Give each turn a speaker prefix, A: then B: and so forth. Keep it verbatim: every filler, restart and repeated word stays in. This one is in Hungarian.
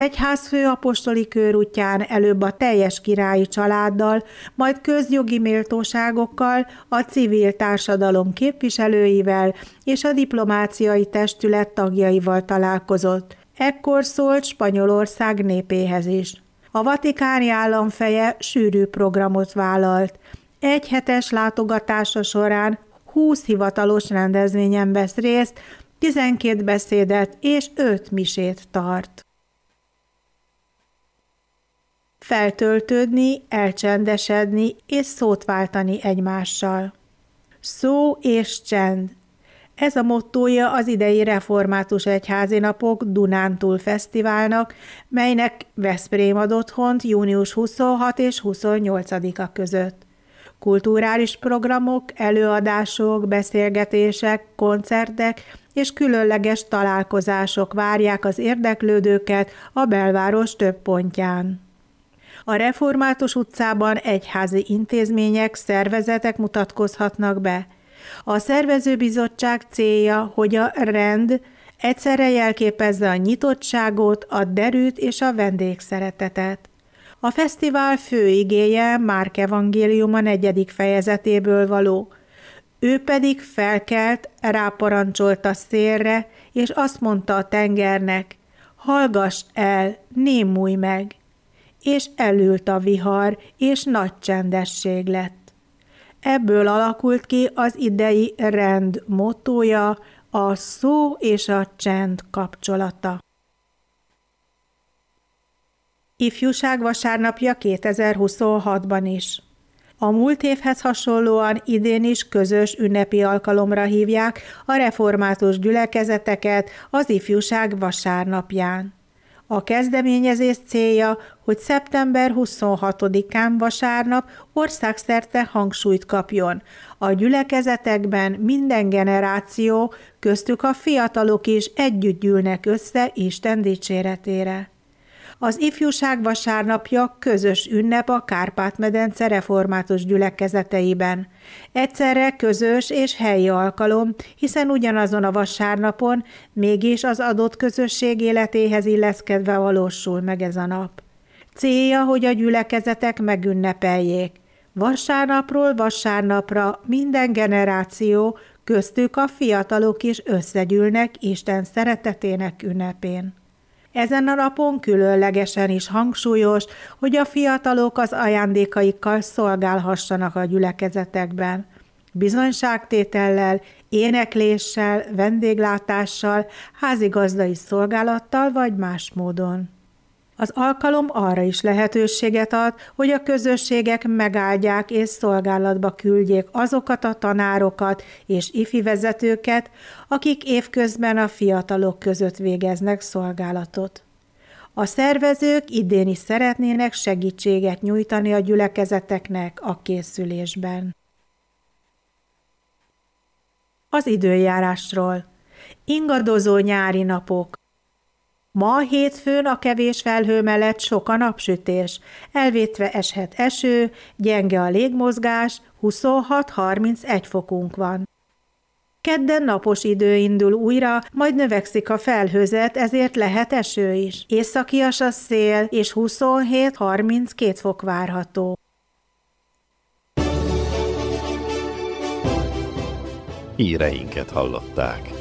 A: Egyházfő apostoli körútján előbb a teljes királyi családdal, majd közjogi méltóságokkal, a civil társadalom képviselőivel és a diplomáciai testület tagjaival találkozott. Ekkor szólt Spanyolország népéhez is. A vatikáni államfeje sűrű programot vállalt. Egy hetes látogatása során húsz hivatalos rendezvényen vesz részt, tizenkét beszédet és öt misét tart. Feltöltődni, elcsendesedni és szót váltani egymással. Szó és csend. Ez a mottója az idei Református Egyházi Napok Dunántúl Fesztiválnak, melynek Veszprém ad otthont június huszonhatodika és huszonnyolcadika között. Kulturális programok, előadások, beszélgetések, koncertek és különleges találkozások várják az érdeklődőket a belváros több pontján. A Református utcában egyházi intézmények, szervezetek mutatkozhatnak be. A szervezőbizottság célja, hogy a rend egyszerre jelképezze a nyitottságot, a derűt és a vendégszeretetet. A fesztivál fő igéje Márk evangéliuma negyedik fejezetéből való. Ő pedig felkelt, ráparancsolt a szélre, és azt mondta a tengernek: hallgass el, némulj meg! És elült a vihar, és nagy csendesség lett. Ebből alakult ki az idei rend mottója, a szó és a csend kapcsolata. Ifjúság vasárnapja kétezer-huszonhatban is. A múlt évhez hasonlóan idén is közös ünnepi alkalomra hívják a református gyülekezeteket az Ifjúság vasárnapján. A kezdeményezés célja, hogy szeptember huszonhatodikán vasárnap országszerte hangsúlyt kapjon. A gyülekezetekben minden generáció, köztük a fiatalok is együtt gyűlnek össze Isten dicséretére. Az Ifjúság vasárnapja közös ünnep a Kárpát-medence református gyülekezeteiben. Egyszerre közös és helyi alkalom, hiszen ugyanazon a vasárnapon mégis az adott közösség életéhez illeszkedve valósul meg ez a nap. Célja, hogy a gyülekezetek megünnepeljék. Vasárnapról vasárnapra minden generáció, köztük a fiatalok is összegyűlnek Isten szeretetének ünnepén. Ezen a napon különlegesen is hangsúlyos, hogy a fiatalok az ajándékaikkal szolgálhassanak a gyülekezetekben. Bizonyságtétellel, énekléssel, vendéglátással, házigazdai szolgálattal vagy más módon. Az alkalom arra is lehetőséget ad, hogy a közösségek megáldják és szolgálatba küldjék azokat a tanárokat és ifi vezetőket, akik évközben a fiatalok között végeznek szolgálatot. A szervezők idén is szeretnének segítséget nyújtani a gyülekezeteknek a készülésben. Az időjárásról. Ingadozó nyári napok. Ma hétfőn a kevés felhő mellett sok a napsütés, elvétve eshet eső, gyenge a légmozgás, huszonhat-harmincegy fokunk van. Kedden napos idő indul újra, majd növekszik a felhőzet, ezért lehet eső is. Északias a szél, és huszonhét-harminckét fok várható.
B: Híreinket hallották.